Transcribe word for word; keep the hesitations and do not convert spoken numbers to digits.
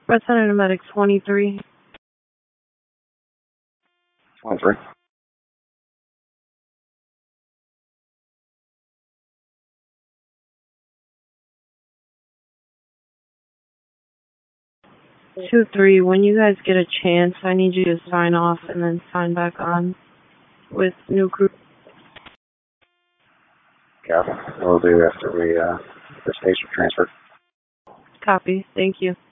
Representative Medic twenty-three. twenty-three. two three, when you guys get a chance, I need you to sign off and then sign back on with new crew. Copy. We'll do after we, uh, the station transfer. Copy. Thank you.